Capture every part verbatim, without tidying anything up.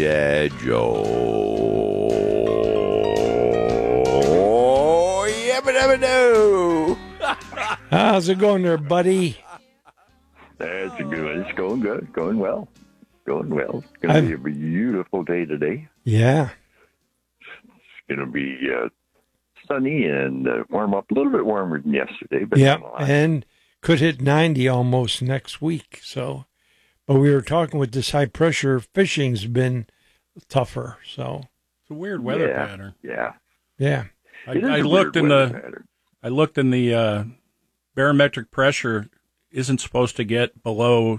Yeah, Joe. Yabba dabba doo. How's it going there, buddy? That's good. It's going good. Going well. Going well. It's going to be a beautiful day today. Yeah. It's going to be uh, sunny and uh, warm up a little bit warmer than yesterday. But Yeah, and could hit ninety almost next week. So, but we were talking with this high pressure. Fishing's been tougher. So it's a weird weather yeah, pattern. Yeah. Yeah. I, I looked in the. Pattern. I looked in the uh, barometric pressure isn't supposed to get below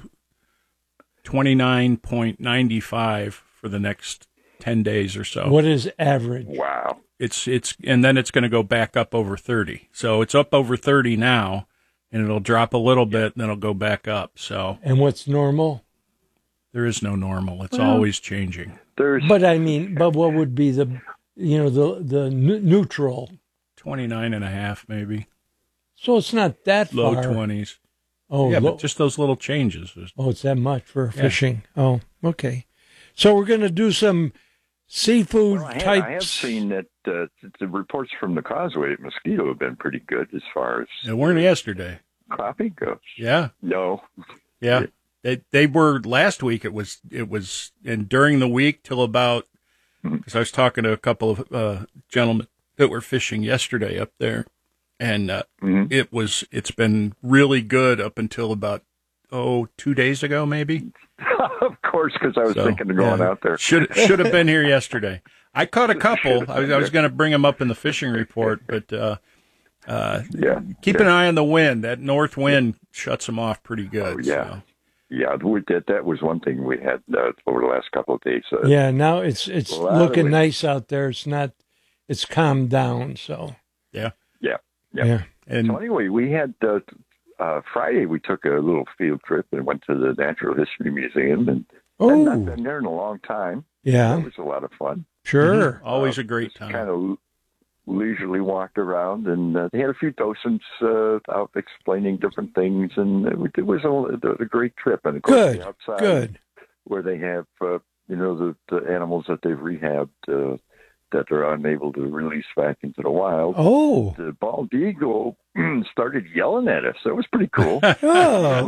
twenty-nine point nine five for the next ten days or so. What is average? Wow. It's it's and then it's going to go back up over thirty. So it's up over thirty now, and it'll drop a little bit, and then it'll go back up. So. And what's normal? There is no normal. It's well, always changing. There's. But I mean, but what would be the, you know, the the n- neutral? twenty-nine and a half, maybe. So it's not that low far. Low twenties. Oh, yeah, low. but just those little changes. Oh, it's that much for fishing. Yeah. Oh, okay. So we're going to do some seafood well, I have, types. I have seen that uh, the reports from the Causeway Mosquito have been pretty good as far as. They weren't yesterday. Crappie goes. Yeah. No. Yeah. They they were last week. It was it was and during the week till about because mm-hmm. I was talking to a couple of uh, gentlemen that were fishing yesterday up there, and uh, mm-hmm. it was it's been really good up until about oh two days ago maybe. Of course, because I was so, thinking of going yeah, out there. Should should have been here yesterday. I caught a couple. I was I was going to bring them up in the fishing report, but uh, uh, yeah, keep yeah. an eye on the wind. That north wind shuts them off pretty good. Oh, yeah. So. Yeah, we did. That was one thing we had uh, over the last couple of days. Uh, yeah, now it's it's looking nice out there. It's not, it's calmed down. So yeah, yeah, yeah. yeah. And so anyway, we had uh, uh, Friday. We took a little field trip and went to the Natural History Museum, and oh, I've not been there in a long time. Yeah, it was a lot of fun. Sure, mm-hmm. always uh, a great time. Kind of leisurely walked around, and uh, they had a few docents uh, out explaining different things, and it was a, a great trip. And of course, good, the outside good. where they have, uh, you know, the, the animals that they've rehabbed uh, that are unable to release back into the wild. Oh, the bald eagle started yelling at us. That was pretty cool. Oh.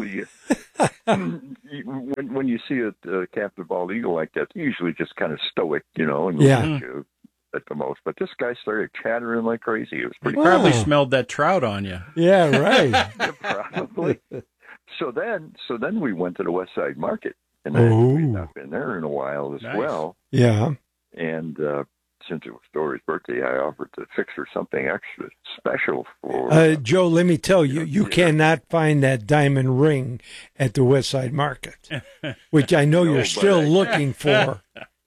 when, when you see a, a captive bald eagle like that, they're usually just kind of stoic, you know, and yeah. At you at the most. But this guy started chattering like crazy. It was pretty. He cool. probably smelled that trout on you. Yeah, right. Yeah, probably. So then, so then we went to the West Side Market, and oh. we've not been there in a while as nice. well. Yeah. And uh, since it was Dory's birthday, I offered to fix her something extra special for. Uh, Joe, let me tell you, you yeah. cannot find that diamond ring at the West Side Market, which I know no, you're still I, looking for.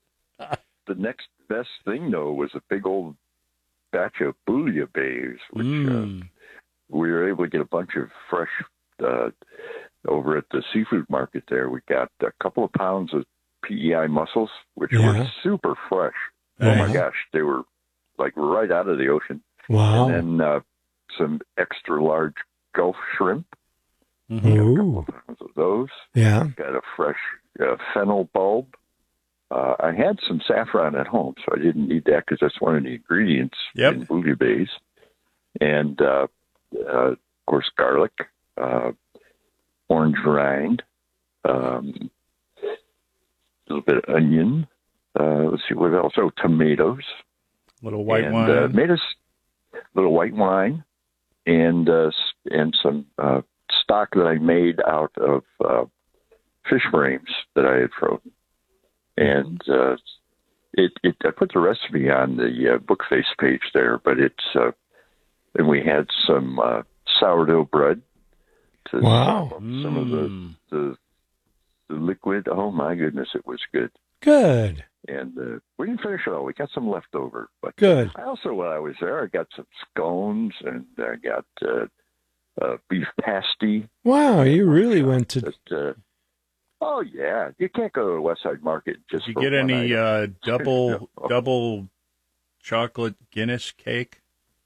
The next best thing, though, was a big old batch of bouillabaisse, which mm. uh, we were able to get a bunch of fresh uh, over at the seafood market there. We got a couple of pounds of P E I mussels, which yeah. were super fresh. Uh-huh. Oh, my gosh. They were like right out of the ocean. Wow. And then uh, some extra large Gulf shrimp. Mm-hmm. Got a couple of pounds of those. Yeah. Got a fresh uh, fennel bulb. Uh, I had some saffron at home, so I didn't need that because that's one of the ingredients yep. in bouillabaisse. And, uh, uh, of course, garlic, uh, orange rind, um, a little bit of onion. Uh, let's see what else. Oh, tomatoes. Little white and, wine. Uh, made us a little white wine and uh, and some uh, stock that I made out of uh, fish frames that I had frozen. And uh, it, it I put the recipe on the uh, Bookface page there, but it's uh, and we had some uh, sourdough bread to wow. sop up some of the, the the liquid. Oh my goodness, it was good. Good. And uh, we didn't finish it all. We got some left over. But good. I also, while I was there, I got some scones and I got uh, uh, beef pasty. Wow, you really went to. But, uh, oh yeah, you can't go to the West Side Market just. Did you for get one any item. uh, double no. double chocolate Guinness cake?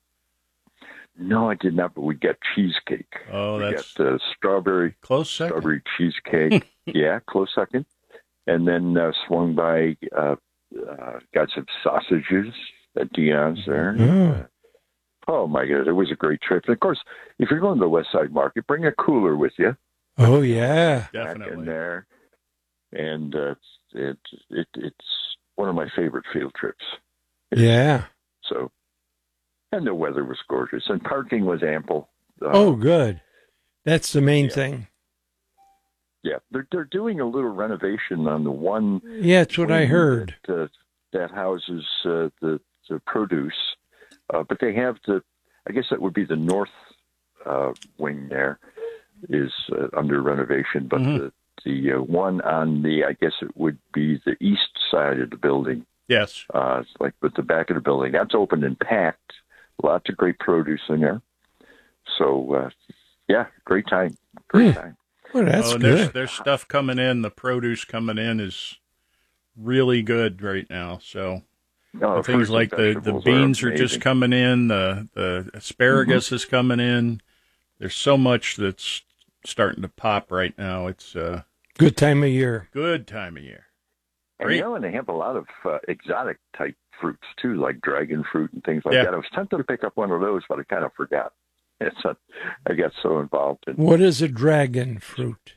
No, I did not. But we got cheesecake. Oh, we that's got uh, strawberry close second. Strawberry cheesecake. Yeah, close second. and then uh, swung by, uh, uh, got some sausages at Dion's there. Oh. Uh, oh my goodness, it was a great trip. And of course, if you're going to the West Side Market, bring a cooler with you. Oh, yeah. Back in Definitely. there, and uh, it, it it's one of my favorite field trips. Yeah. So, and the weather was gorgeous, and parking was ample. Uh, Oh, good. That's the main Yeah. thing. yeah, they're they're doing a little renovation on the one. Yeah, that's what I wing heard. That, uh, that houses uh, the the produce, uh, but they have the. I guess that would be the north uh, wing. There is uh, under renovation, but Mhm. the the uh, one on the I guess it would be the east side of the building. Yes. Uh, it's like with the back of the building. That's open and packed. Lots of great produce in there. So, uh, yeah, great time. Great Hmm. time. Well, that's oh, and there's, good. there's stuff coming in. The produce coming in is really good right now. So Oh, things fruits and like the, the vegetables beans are, amazing. just coming in. The the asparagus Mm-hmm. is coming in. There's so much that's starting to pop right now. It's a Good time of year. good time of year. And, Great. you know, and they have a lot of uh, exotic type fruits too, like dragon fruit and things like Yeah. that. I was tempted to pick up one of those, but I kind of forgot. It's a, I got so involved in What is a dragon fruit?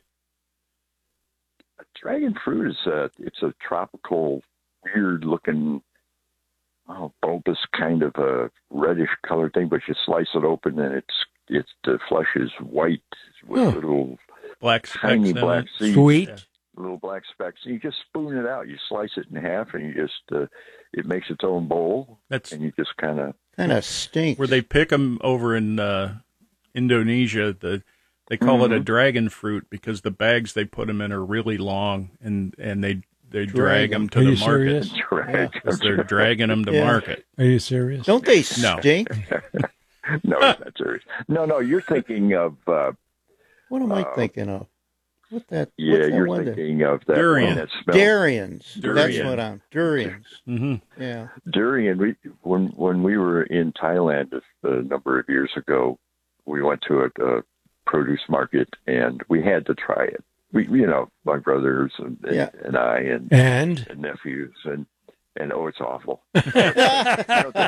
dragon fruit. Is a, it's a tropical, weird looking, oh, bulbous kind of a reddish colored thing. But you slice it open, and it's it's the flesh is white with Huh. little Black specks tiny in black it. seeds. Sweet. Yeah. Little black specks. You just spoon it out. You slice it in half, and you just uh, it makes its own bowl, That's and you just kind of Kind of stinks. where they pick them over in uh, Indonesia. The they call it a dragon fruit because the bags they put them in are really long, and, and they they drag Drag them 'em. to Are the you market. serious? drag. Because they're dragging them to Yeah. market. Are you serious? Don't they No. stink? No, it's not serious. No, no, you're thinking of uh, What am I Uh, thinking of? What that? yeah, what's that you're one that- thinking of that Durian. one that smells. Durians. That's Durian. what I'm. Durians. hmm Yeah. Durian. We when when we were in Thailand a, a number of years ago, we went to a, a produce market and we had to try it. We, you know, my brothers and, and, Yeah. and I and, And and nephews and and oh, it's awful. there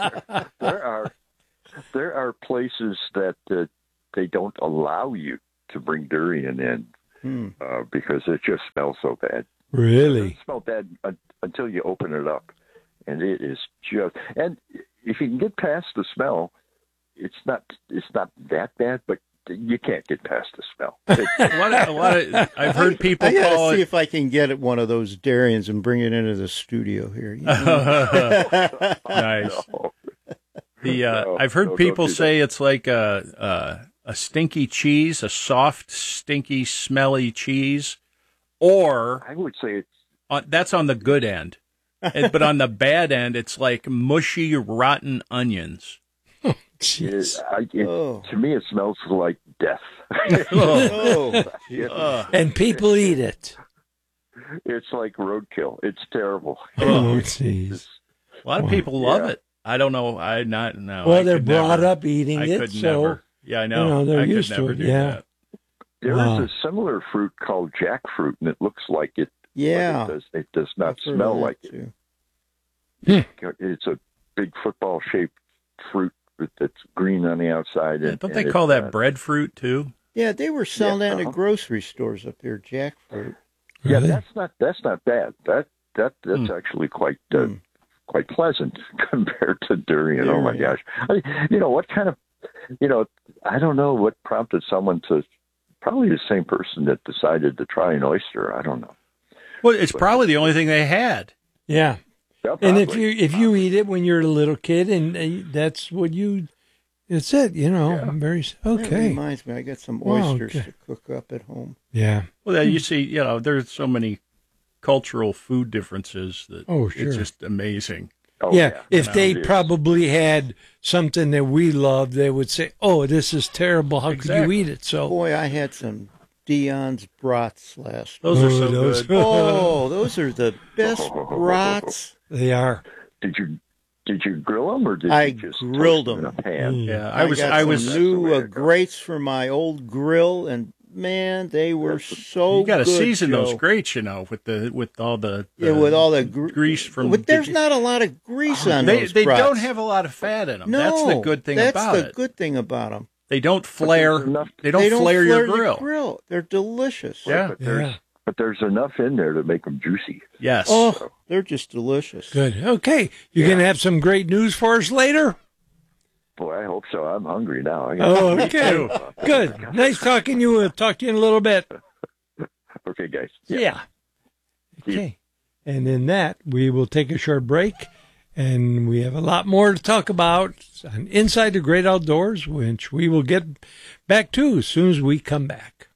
are there are places that uh, they don't allow you to bring durian in Hmm. uh, because it just smells so bad. It really, doesn't smell bad un- until you open it up, and it is just. And if you can get past the smell, it's not it's not that bad, but you can't get past the smell. It, A lot of, a lot of I've heard people I gotta call see it. if I can get it one of those durians and bring it into the studio here. You know? Nice. no. The uh, No, I've heard no, don't people do say it's like a, a a stinky cheese, a soft, stinky, smelly cheese, or I would say it's on, that's on the good end, And- but on the bad end, it's like mushy, rotten onions. it, jeez. I, it, Oh. to me it smells like death. Oh. Ugh. And people eat it. It's like roadkill. It's terrible. Oh, jeez. A lot of Wow. people love Yeah. it. I don't know. I not no. Well, I they're could brought never. up eating I it, could so never. Yeah, I know. you know, they're I could used to never it, do yeah. that. There is Wow. a similar fruit called jackfruit, and it looks like it. Yeah. but it does, it does not I've heard smell of like that, it. too. It's a big football-shaped fruit with- that's green on the outside. Yeah, And, don't and they call it's, that uh, breadfruit too? Yeah, they were selling Yeah, that at uh-huh. grocery stores up here, jackfruit. Yeah, Really? that's not that's not bad. That that that's Hmm. actually quite uh, Hmm. quite pleasant compared to durian. Oh my Durian. gosh! I, you know what kind of you know I don't know what prompted someone to probably the same person that decided to try an oyster. I don't know. Well, it's probably the only thing they had. yeah. Yeah, And if probably. you if you eat it when you're a little kid, and uh, that's what you, it's it. You know, Yeah. I'm very That okay. reminds me, I got some Wow, oysters okay. to cook up at home. Yeah. Well, you see, you know, there's so many cultural food differences that Oh, sure. it's just amazing. Oh, yeah, if no, they it is. probably had something that we love, they would say, "Oh, this is terrible. How could you Exactly. eat it?" So, Boy, I had some Dion's brats last week. Those are so Oh, those- good. Oh, those are the best brats. they are. Did you did you grill them or did I you just grilled toast in them. a pan? Mm. Yeah, I was, got I some was, new That's the way uh, to go. grates for my old grill, and man, they were so You got to good, season Joe. those greats, you know, with the with all the, the Yeah, with all the gr- grease from. But there's the, not a lot of grease on They those they brats. don't have a lot of fat in them. No, that's the good thing that's about the it. good thing about them. They don't flare. enough- They don't they don't flare, your the grill. grill. They're delicious. Yeah. But there's, Yeah. but there's enough in there to make them juicy. Yes. Oh, they're just delicious. Good. Okay. You're going to have some great news for us later? Boy, I hope so. I'm hungry now. I Oh, got- okay. too. Good. Nice talking to you. We'll talk to you in a little bit. Okay, guys. Yeah. Okay. And in that, we will take a short break. And we have a lot more to talk about on Inside the Great Outdoors, which we will get back to as soon as we come back.